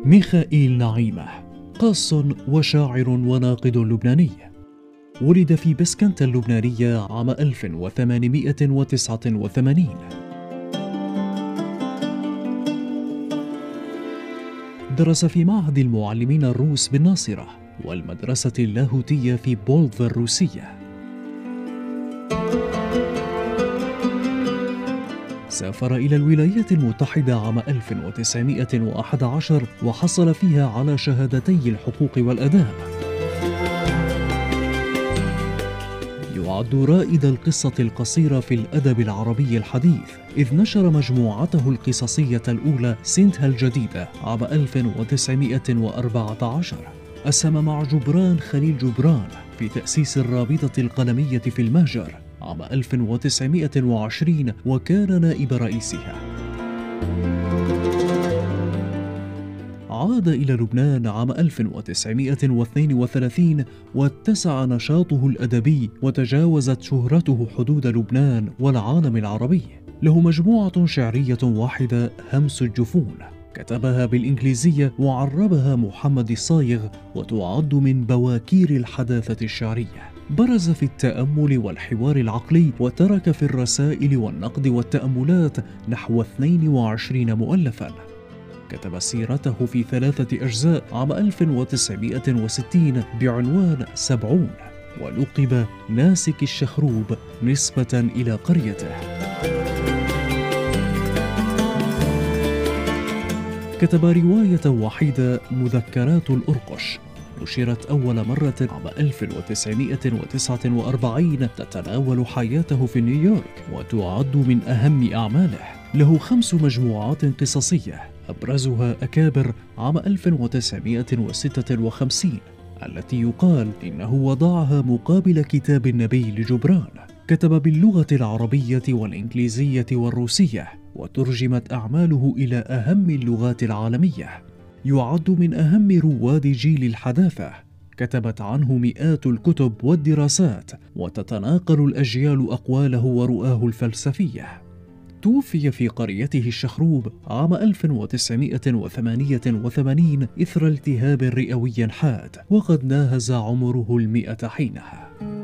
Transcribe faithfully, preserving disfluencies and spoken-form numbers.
ميخائيل نعيمة قاص وشاعر وناقد لبناني، ولد في بسكنة اللبنانية عام ألف وثمانمئة وتسعة وثمانين. درس في معهد المعلمين الروس بالناصرة والمدرسة اللاهوتية في بولف الروسية. سافر إلى الولايات المتحدة عام ألف وتسعمئة وأحد عشر وحصل فيها على شهادتي الحقوق والآداب. يعد رائد القصة القصيرة في الأدب العربي الحديث، إذ نشر مجموعته القصصية الأولى سنتها الجديدة عام ألف وتسعمئة وأربعة عشر. أسهم مع جبران خليل جبران في تأسيس الرابطة القلمية في المهجر عام ألف وتسعمئة وعشرين وكان نائب رئيسها. عاد إلى لبنان عام ألف وتسعمئة واثنين وثلاثين واتسع نشاطه الأدبي وتجاوزت شهرته حدود لبنان والعالم العربي. له مجموعة شعرية واحدة همس الجفون كتبها بالإنجليزية وعربها محمد الصايغ وتعد من بواكير الحداثة الشعرية. برز في التأمل والحوار العقلي وترك في الرسائل والنقد والتأملات نحو اثنين وعشرين مؤلفاً. كتب سيرته في ثلاثة أجزاء عام ألف وتسعمئة وستين بعنوان سبعون، ولقب ناسك الشخروب نسبة إلى قريته. كتب رواية وحيدة مذكرات الأرقش، نشرت أول مرة عام ألف وتسعمئة وتسعة وأربعين، تتناول حياته في نيويورك وتعد من أهم أعماله. له خمس مجموعات قصصية أبرزها أكابر عام ألف وتسعمئة وستة وخمسين، التي يقال إنه وضعها مقابل كتاب النبي لجبران. كتب باللغة العربية والإنجليزية والروسية، وترجمت أعماله إلى أهم اللغات العالمية. يعد من أهم رواد جيل الحداثة، كتبت عنه مئات الكتب والدراسات، وتتناقل الأجيال أقواله ورؤاه الفلسفية. توفي في قريته الشخروب عام ألف وتسعمئة وثمانية وثمانين إثر التهاب رئوي حاد، وقد ناهز عمره المئة حينها.